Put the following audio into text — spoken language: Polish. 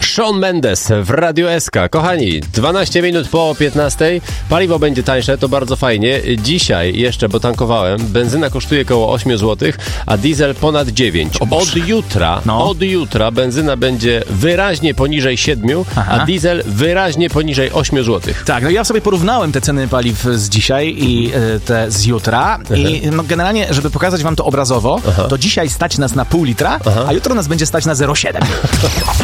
Shawn Mendes w Radio SK. Kochani, 12 minut po 15. Paliwo będzie tańsze, to bardzo fajnie. Dzisiaj jeszcze, bo tankowałem, benzyna kosztuje około 8 zł, a diesel ponad 9. Od jutra benzyna będzie wyraźnie poniżej 7, a diesel wyraźnie poniżej 8 zł. Tak, no ja sobie porównałem te ceny paliw z dzisiaj i te z jutra i no generalnie, żeby pokazać wam to obrazowo, to dzisiaj stać nas na pół litra, a jutro nas będzie stać na 0,7.